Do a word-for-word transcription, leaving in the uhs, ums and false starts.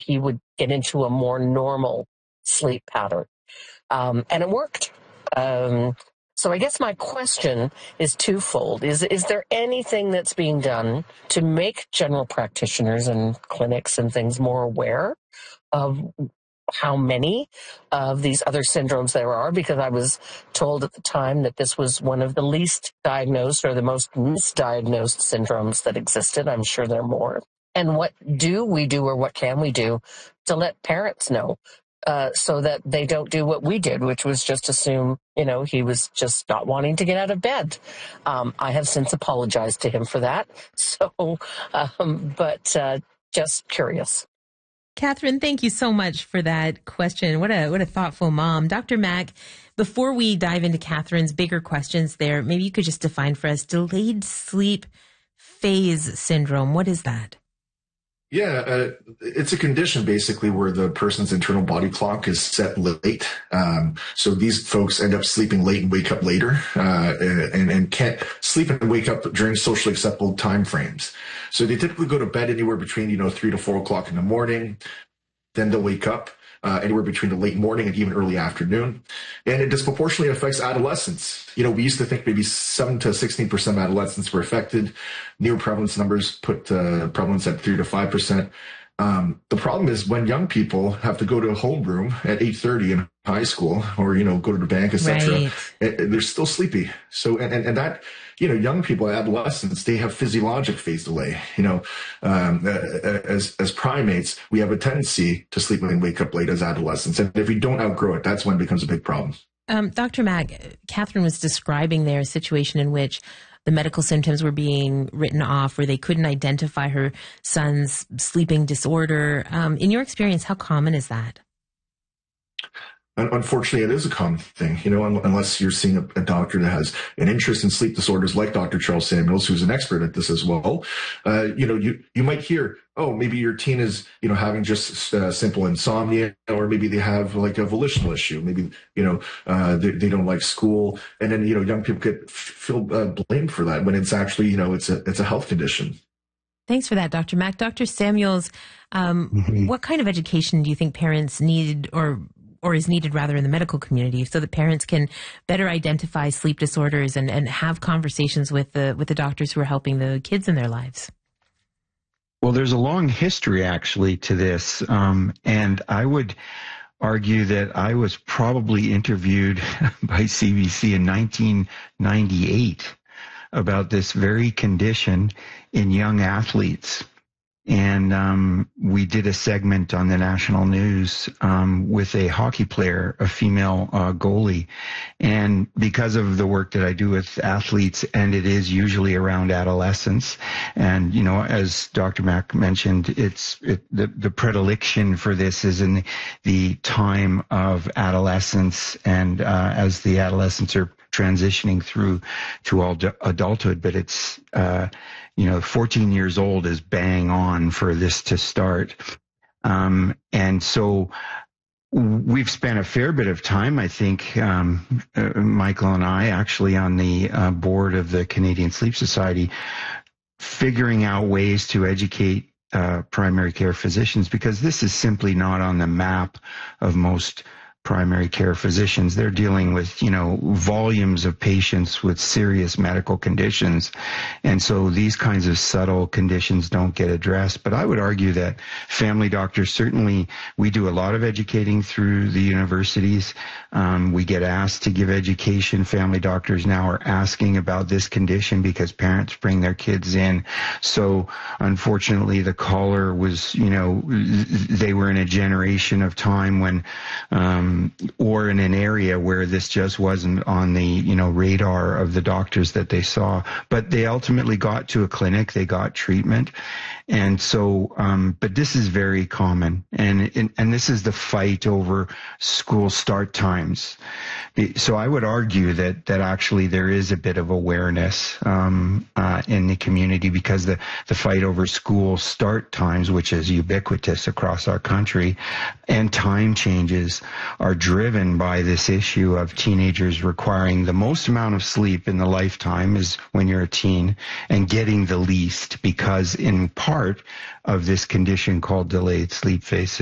he would get into a more normal sleep pattern. Um, and it worked. Um, so I guess my question is twofold. Is, is there anything that's being done to make general practitioners and clinics and things more aware of how many of these other syndromes there are? Because I was told at the time that this was one of the least diagnosed or the most misdiagnosed syndromes that existed. I'm sure there are more. And what do we do, or what can we do to let parents know uh, so that they don't do what we did, which was just assume, you know, he was just not wanting to get out of bed. Um, I have since apologized to him for that. So, um, but uh, just curious. Catherine, thank you so much for that question. What a what a thoughtful mom. Doctor Mack, before we dive into Catherine's bigger questions there, maybe you could just define for us delayed sleep phase syndrome. What is that? Yeah, uh, it's a condition basically where the person's internal body clock is set late. Um, so these folks end up sleeping late and wake up later, uh, and, and can't sleep and wake up during socially acceptable time frames. So they typically go to bed anywhere between, you know, three to four o'clock in the morning. Then they'll wake up uh, anywhere between the late morning and even early afternoon. And it disproportionately affects adolescents. You know, we used to think maybe seven to sixteen percent of adolescents were affected. Near prevalence numbers put uh, prevalence at three to five percent. Um, the problem is when young people have to go to a homeroom at eight thirty in high school, or, you know, go to the bank, et cetera, right. They're still sleepy. So, and, and, and that, you know, young people, adolescents, they have physiologic phase delay. You know, um, as, as primates, we have a tendency to sleep and wake up late as adolescents. And if we don't outgrow it, that's when it becomes a big problem. Um, Doctor Mack, Catherine was describing there a situation in which the medical symptoms were being written off, where they couldn't identify her son's sleeping disorder. Um, in your experience, how common is that? Unfortunately, it is a common thing, you know, unless you're seeing a, a doctor that has an interest in sleep disorders like Doctor Charles Samuels, who's an expert at this as well. Uh, you know, you, you might hear, oh, maybe your teen is, you know, having just uh, simple insomnia, or maybe they have like a volitional issue. Maybe, you know, uh, they, they don't like school. And then, you know, young people could feel uh, blamed for that when it's actually, you know, it's a, it's a health condition. Thanks for that, Doctor Mack. Doctor Samuels, um, mm-hmm. what kind of education do you think parents need, or or is needed rather in the medical community, so that parents can better identify sleep disorders and, and have conversations with the with the doctors who are helping the kids in their lives? Well, there's a long history actually to this, um, and I would argue that I was probably interviewed by C B C in nineteen ninety-eight about this very condition in young athletes. And um, we did a segment on the national news um, with a hockey player, a female uh, goalie. And because of the work that I do with athletes, and it is usually around adolescence, and, you know, as Doctor Mack mentioned, it's it, the, the predilection for this is in the, the time of adolescence, and uh, as the adolescents are transitioning through to all adulthood, but it's, uh, you know, fourteen years old is bang on for this to start. Um, and so we've spent a fair bit of time, I think, um, uh, Michael and I actually on the uh, board of the Canadian Sleep Society, figuring out ways to educate uh, primary care physicians, because this is simply not on the map of most primary care physicians. They're dealing with, you know, volumes of patients with serious medical conditions. And so these kinds of subtle conditions don't get addressed. But I would argue that family doctors, certainly we do a lot of educating through the universities. Um, we get asked to give education. Family doctors now are asking about this condition because parents bring their kids in. So unfortunately, the caller was, you know, they were in a generation of time when, um, or in an area where this just wasn't on the, you know, radar of the doctors that they saw. But they ultimately got to a clinic, they got treatment. And so, um, but this is very common. And, and, and this is the fight over school start times. So I would argue that, that actually there is a bit of awareness, um, uh, in the community, because the, the fight over school start times, which is ubiquitous across our country, and time changes are driven by this issue of teenagers requiring the most amount of sleep in the lifetime is when you're a teen, and getting the least because in part of this condition called delayed sleep phase